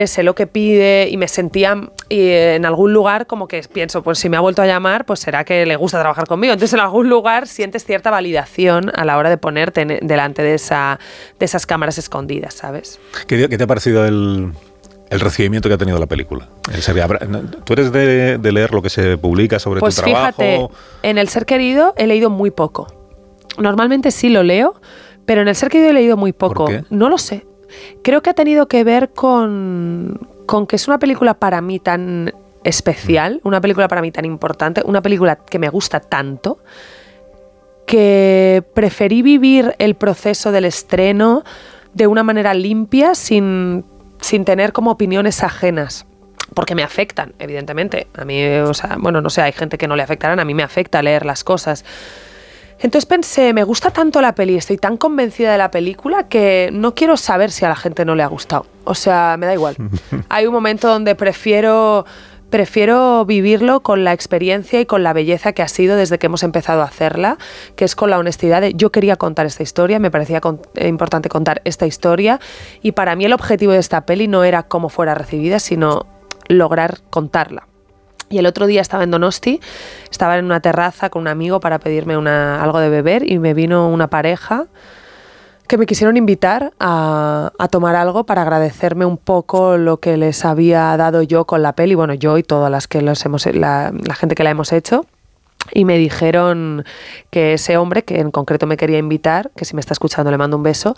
sé lo que pide y me sentía en algún lugar como que pienso, pues si me ha vuelto a llamar, pues será que le gusta trabajar conmigo. Entonces en algún lugar sientes cierta validación a la hora de ponerte delante de esas cámaras escondidas, ¿sabes? ¿Qué te ha parecido el recibimiento que ha tenido la película? ¿Tú eres de leer lo que se publica sobre tu trabajo? Pues fíjate, en El ser querido he leído muy poco. Normalmente sí lo leo, pero en El ser querido he leído muy poco. ¿Por qué? No lo sé. Creo que ha tenido que ver con que es una película para mí tan especial, una película para mí tan importante, una película que me gusta tanto, que preferí vivir el proceso del estreno de una manera limpia, sin tener como opiniones ajenas. Porque me afectan, evidentemente. A mí, no sé, hay gente que no le afectarán, a mí me afecta leer las cosas. Entonces pensé, me gusta tanto la peli, estoy tan convencida de la película que no quiero saber si a la gente no le ha gustado. O sea, me da igual. Hay un momento donde prefiero vivirlo con la experiencia y con la belleza que ha sido desde que hemos empezado a hacerla, que es con la honestidad de yo quería contar esta historia, me parecía importante contar esta historia, y para mí el objetivo de esta peli no era cómo fuera recibida, sino lograr contarla. Y el otro día estaba en Donosti, estaba en una terraza con un amigo para pedirme algo de beber, y me vino una pareja que me quisieron invitar a tomar algo para agradecerme un poco lo que les había dado yo con la peli, bueno, yo y todas las que la gente que la hemos hecho. Y me dijeron que ese hombre, que en concreto me quería invitar, que si me está escuchando le mando un beso,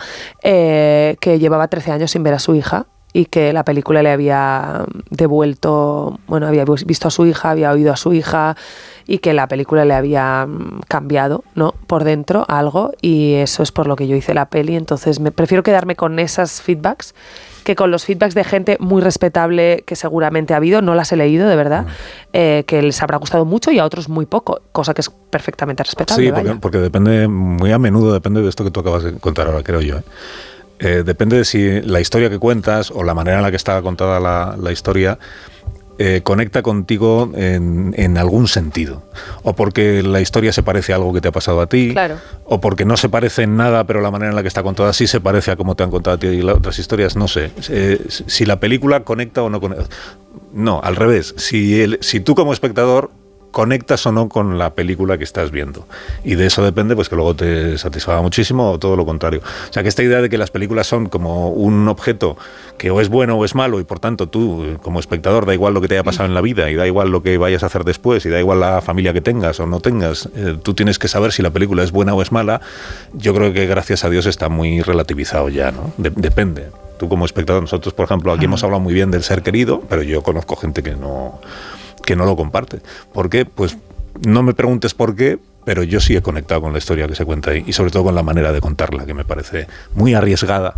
que llevaba 13 años sin ver a su hija, y que la película le había devuelto, bueno, había visto a su hija, había oído a su hija, y que la película le había cambiado, ¿no?, por dentro algo, y eso es por lo que yo hice la peli. Entonces prefiero quedarme con esas feedbacks que con los feedbacks de gente muy respetable que seguramente ha habido, no las he leído, de verdad, que les habrá gustado mucho y a otros muy poco, cosa que es perfectamente respetable. Sí, porque depende, muy a menudo depende de esto que tú acabas de contar ahora, creo yo, depende de si la historia que cuentas o la manera en la que está contada la historia conecta contigo en algún sentido, o porque la historia se parece a algo que te ha pasado a ti, claro, o porque no se parece en nada, pero la manera en la que está contada sí se parece a cómo te han contado a ti y las otras historias, no sé. Si la película conecta o no conecta. No, al revés. Si tú como espectador conectas o no con la película que estás viendo. Y de eso depende, pues, que luego te satisfaga muchísimo o todo lo contrario. O sea, que esta idea de que las películas son como un objeto que o es bueno o es malo, y por tanto tú, como espectador, da igual lo que te haya pasado en la vida, y da igual lo que vayas a hacer después, y da igual la familia que tengas o no tengas, tú tienes que saber si la película es buena o es mala. Yo creo que, gracias a Dios, está muy relativizado ya, ¿no? Depende. Tú como espectador, nosotros, por ejemplo, aquí hemos hablado muy bien del Ser querido, pero yo conozco gente que no lo comparte. ¿Por qué? Pues no me preguntes por qué, pero yo sí he conectado con la historia que se cuenta ahí, y sobre todo con la manera de contarla, que me parece muy arriesgada,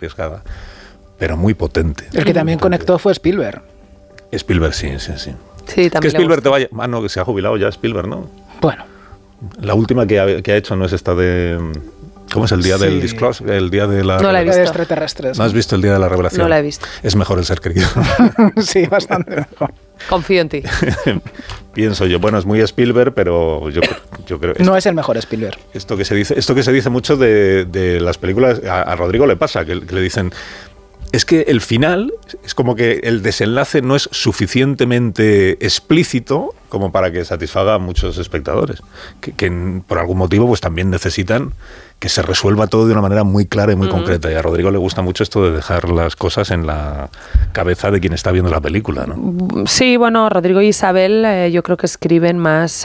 pero muy potente. El que también conectó fue Spielberg. Spielberg, sí. Sí, también. Que Spielberg te vaya... Ah, no, que se ha jubilado ya Spielberg, ¿no? Bueno. La última que ha hecho no es esta de... ¿Cómo es el día del disclosure? El día de la... No la he visto. Extraterrestres. ¿No has visto el día de la revelación? No la he visto. Es mejor El Ser querido. Sí, bastante mejor. Confío en ti. Pienso yo. Bueno, es muy Spielberg, pero yo creo... No es el mejor Spielberg. Esto que se dice mucho de las películas, a Rodrigo le pasa, que le dicen... Es que el final, es como que el desenlace no es suficientemente explícito como para que satisfaga a muchos espectadores, que por algún motivo pues también necesitan que se resuelva todo de una manera muy clara y muy concreta. Y a Rodrigo le gusta mucho esto de dejar las cosas en la cabeza de quien está viendo la película, ¿no? Sí, bueno, Rodrigo y Isabel yo creo que escriben más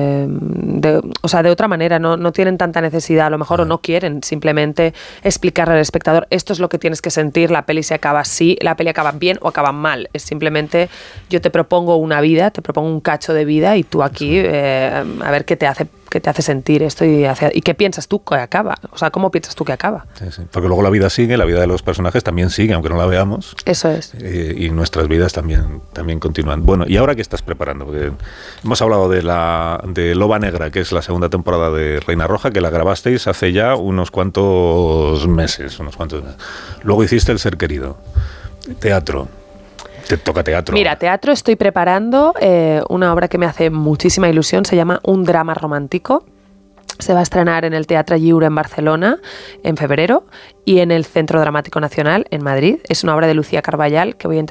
de otra manera, no tienen tanta necesidad, a lo mejor, o no quieren simplemente explicarle al espectador esto es lo que tienes que sentir, la peli se acaba así, la peli acaba bien o acaba mal. Es simplemente yo te propongo una vida, te propongo un cacho de vida, y tú aquí a ver qué te hace sentir esto y qué piensas tú que acaba. O sea, ¿cómo piensas tú que acaba? Sí. Porque luego la vida sigue, la vida de los personajes también sigue, aunque no la veamos. Eso es. Y nuestras vidas también continúan. Bueno, ¿y ahora qué estás preparando? Porque hemos hablado de Loba Negra, que es la segunda temporada de Reina Roja, que la grabasteis hace ya unos cuantos meses. Luego hiciste El Ser querido. Teatro. Te toca teatro. Mira, teatro estoy preparando una obra que me hace muchísima ilusión, se llama Un drama romántico. Se va a estrenar en el Teatre Lliure en Barcelona en febrero y en el Centro Dramático Nacional en Madrid. Es una obra de Lucía Carballal que voy a